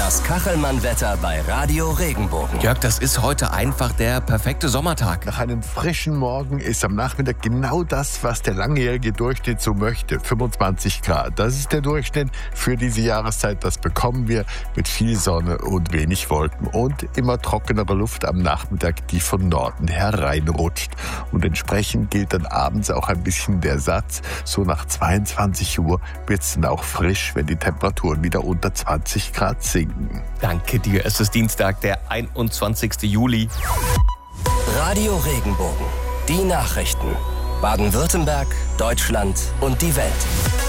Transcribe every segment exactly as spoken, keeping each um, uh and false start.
Das Kachelmann-Wetter bei Radio Regenbogen. Jörg, das ist heute einfach der perfekte Sommertag. Nach einem frischen Morgen ist am Nachmittag genau das, was der langjährige Durchschnitt so möchte. fünfundzwanzig Grad. Das ist der Durchschnitt für diese Jahreszeit. Das bekommen wir mit viel Sonne und wenig Wolken. Und immer trockenere Luft am Nachmittag, die von Norden hereinrutscht. Und entsprechend gilt dann abends auch ein bisschen der Satz, so nach zweiundzwanzig Uhr wird es dann auch frisch, wenn die Temperaturen wieder unter zwanzig Grad sinken. Danke dir. Es ist Dienstag, der einundzwanzigste Juli. Radio Regenbogen. Die Nachrichten. Baden-Württemberg, Deutschland und die Welt.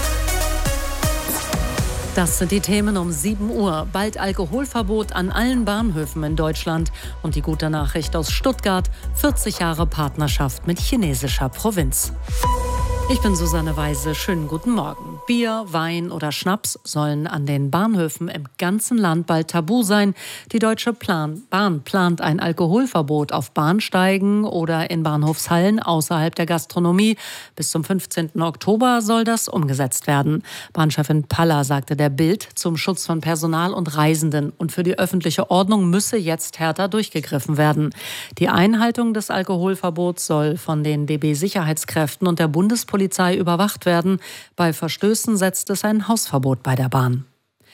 Das sind die Themen um sieben Uhr. Bald Alkoholverbot an allen Bahnhöfen in Deutschland. Und die gute Nachricht aus Stuttgart. vierzig Jahre Partnerschaft mit chinesischer Provinz. Ich bin Susanne Weise. Schönen guten Morgen. Bier, Wein oder Schnaps sollen an den Bahnhöfen im ganzen Land bald tabu sein. Die Deutsche Plan- Bahn plant ein Alkoholverbot auf Bahnsteigen oder in Bahnhofshallen außerhalb der Gastronomie. Bis zum fünfzehnten Oktober soll das umgesetzt werden. Bahnchefin Paller sagte der Bild, zum Schutz von Personal und Reisenden und für die öffentliche Ordnung müsse jetzt härter durchgegriffen werden. Die Einhaltung des Alkoholverbots soll von den D B-Sicherheitskräften und der Bundespolizei überwacht werden. Bei Verstößen setzt es ein Hausverbot bei der Bahn.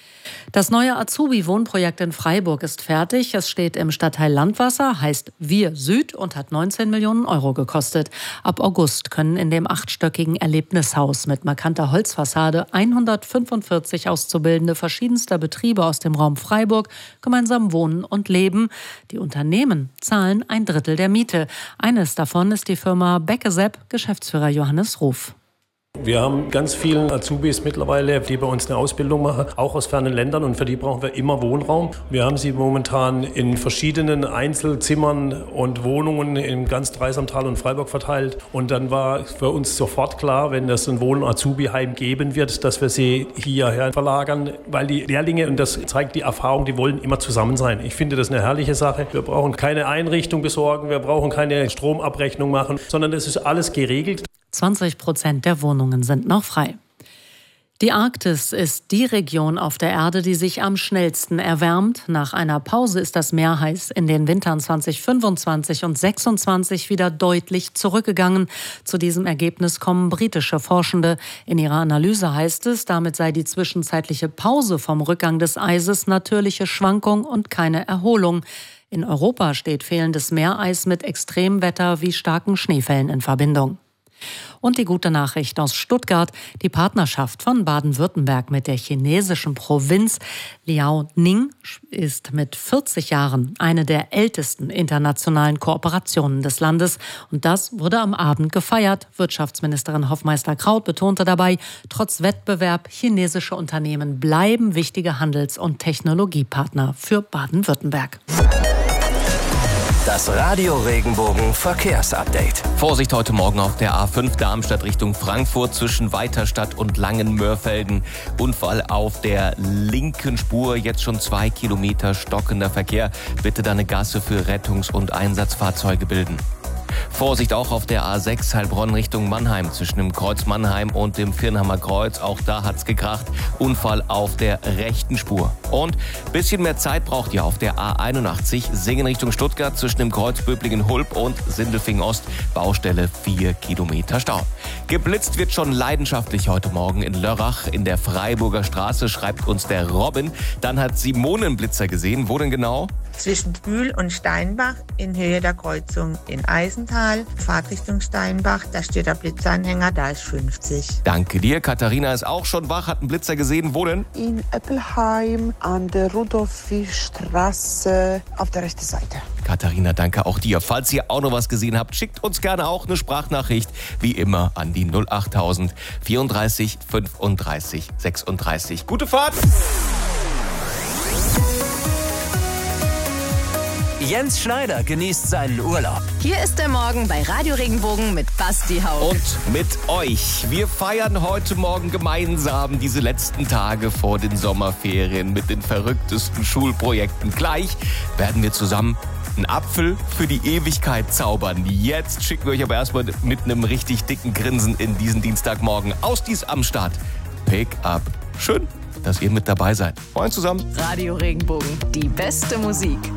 Das neue Azubi-Wohnprojekt in Freiburg ist fertig. Es steht im Stadtteil Landwasser, heißt Wir Süd und hat neunzehn Millionen Euro gekostet. Ab August können in dem achtstöckigen Erlebnishaus mit markanter Holzfassade hundertfünfundvierzig Auszubildende verschiedenster Betriebe aus dem Raum Freiburg gemeinsam wohnen und leben. Die Unternehmen zahlen ein Drittel der Miete. Eines davon ist die Firma Beckesepp, Geschäftsführer Johannes Ruf. Wir haben ganz viele Azubis mittlerweile, die bei uns eine Ausbildung machen, auch aus fernen Ländern, und für die brauchen wir immer Wohnraum. Wir haben sie momentan in verschiedenen Einzelzimmern und Wohnungen in ganz Dreisamtal und Freiburg verteilt. Und dann war für uns sofort klar, wenn es ein Wohn-Azubi-Heim geben wird, dass wir sie hierher verlagern, weil die Lehrlinge, und das zeigt die Erfahrung, die wollen immer zusammen sein. Ich finde das eine herrliche Sache. Wir brauchen keine Einrichtung besorgen, wir brauchen keine Stromabrechnung machen, sondern es ist alles geregelt. zwanzig Prozent der Wohnungen sind noch frei. Die Arktis ist die Region auf der Erde, die sich am schnellsten erwärmt. Nach einer Pause ist das Meerheiß in den Wintern zweitausendfünfundzwanzig und zweitausendsechsundzwanzig wieder deutlich zurückgegangen. Zu diesem Ergebnis kommen britische Forschende. In ihrer Analyse heißt es, damit sei die zwischenzeitliche Pause vom Rückgang des Eises natürliche Schwankung und keine Erholung. In Europa steht fehlendes Meereis mit Extremwetter wie starken Schneefällen in Verbindung. Und die gute Nachricht aus Stuttgart: Die Partnerschaft von Baden-Württemberg mit der chinesischen Provinz Liaoning ist mit vierzig Jahren eine der ältesten internationalen Kooperationen des Landes. Und das wurde am Abend gefeiert. Wirtschaftsministerin Hoffmeister-Kraut betonte dabei, trotz Wettbewerb, chinesische Unternehmen bleiben wichtige Handels- und Technologiepartner für Baden-Württemberg. Das Radio Regenbogen Verkehrsupdate. Vorsicht heute Morgen auf der A fünf Darmstadt Richtung Frankfurt zwischen Weiterstadt und Langenmörfelden. Unfall auf der linken Spur, jetzt schon zwei Kilometer stockender Verkehr. Bitte dann eine Gasse für Rettungs- und Einsatzfahrzeuge bilden. Vorsicht auch auf der A sechs Heilbronn Richtung Mannheim zwischen dem Kreuz Mannheim und dem Virnhammer Kreuz. Auch da hat's gekracht. Unfall auf der rechten Spur. Und bisschen mehr Zeit braucht ihr auf der A einundachtzig Singen Richtung Stuttgart zwischen dem Kreuz Böblingen-Hulb und Sindelfingen Ost. Baustelle vier Kilometer Stau. Geblitzt wird schon leidenschaftlich heute Morgen in Lörrach in der Freiburger Straße, schreibt uns der Robin. Dann hat Simone einen Blitzer gesehen. Wo denn genau? Zwischen Bühl und Steinbach in Höhe der Kreuzung in Eisental. Fahrtrichtung Steinbach, da steht der Blitzanhänger, da ist fünfzig. Danke dir. Katharina ist auch schon wach, hat einen Blitzer gesehen. Wo denn? In Eppelheim an der Rudolfi-Straße auf der rechten Seite. Katharina, danke auch dir. Falls ihr auch noch was gesehen habt, schickt uns gerne auch eine Sprachnachricht, wie immer, an die null achttausend vierunddreißig fünfunddreißig sechsunddreißig. Gute Fahrt! Jens Schneider genießt seinen Urlaub. Hier ist der Morgen bei Radio Regenbogen mit Basti Haug. Und mit euch. Wir feiern heute Morgen gemeinsam diese letzten Tage vor den Sommerferien mit den verrücktesten Schulprojekten. Gleich werden wir zusammen einen Apfel für die Ewigkeit zaubern. Jetzt schicken wir euch aber erstmal mit einem richtig dicken Grinsen in diesen Dienstagmorgen aus dies am Start. Pick up. Schön, dass ihr mit dabei seid. Moin zusammen. Radio Regenbogen, die beste Musik.